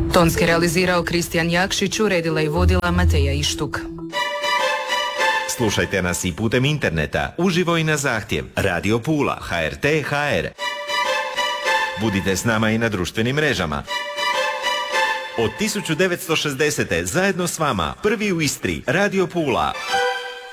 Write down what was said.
Tonski realizirao Kristijan Jakšić, uredila i vodila Mateja Ištuk. Slušajte nas i putem interneta, uživo i na zahtjev. Radio Pula, HRT.hr. Budite s nama i na društvenim mrežama. Od 1960. zajedno s vama, prvi u Istri, Radio Pula.